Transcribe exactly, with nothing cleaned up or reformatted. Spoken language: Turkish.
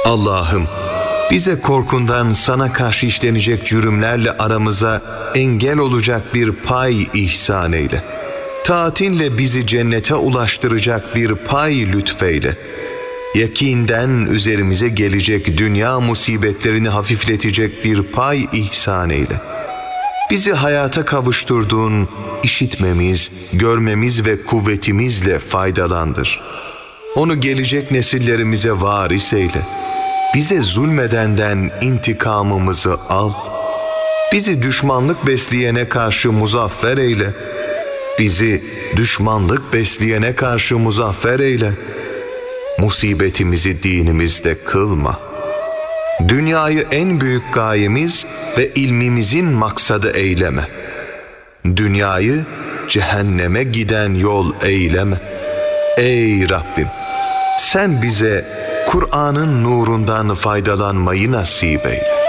Allah'ım, bize korkundan sana karşı işlenecek cürümlerle aramıza engel olacak bir pay ihsan eyle. Taatinle bizi cennete ulaştıracak bir pay lütfeyle. Yakinden üzerimize gelecek dünya musibetlerini hafifletecek bir pay ihsan eyle. Bizi hayata kavuşturduğun işitmemiz, görmemiz ve kuvvetimizle faydalandır. Onu gelecek nesillerimize varis eyle. Bize zulmedenden intikamımızı al. Bizi düşmanlık besleyene karşı muzaffer eyle. Bizi düşmanlık besleyene karşı muzaffer eyle. Musibetimizi dinimizde kılma. Dünyayı en büyük gayemiz ve ilmimizin maksadı eyleme. Dünyayı cehenneme giden yol eyleme. Ey Rabbim, sen bize Kur'an'ın nurundan faydalanmayı nasip eyle.